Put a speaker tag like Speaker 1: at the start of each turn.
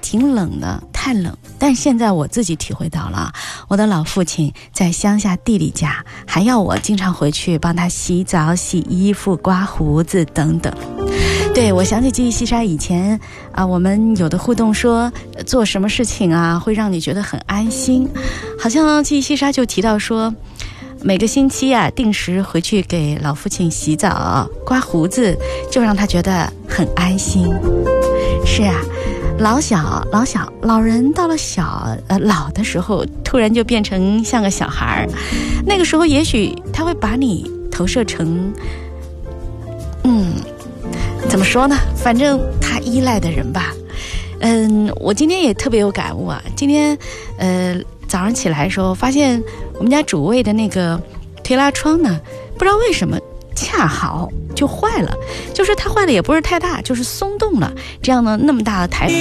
Speaker 1: 挺冷的，太冷。但现在我自己体会到了，我的老父亲在乡下地里家，还要我经常回去帮他洗澡、洗衣服、刮胡子等等。对，我想起记忆西沙以前我们有的互动说做什么事情会让你觉得很安心，好像记忆西沙就提到说每个星期定时回去给老父亲洗澡、刮胡子，就让他觉得很安心。是啊，老人到了老的时候，突然就变成像个小孩，那个时候也许他会把你投射成怎么说呢，反正他依赖的人吧。我今天也特别有感悟今天早上起来的时候发现我们家主卫的那个推拉窗呢，不知道为什么恰好就坏了，就是它坏了也不是太大，就是松动了，这样呢那么大的台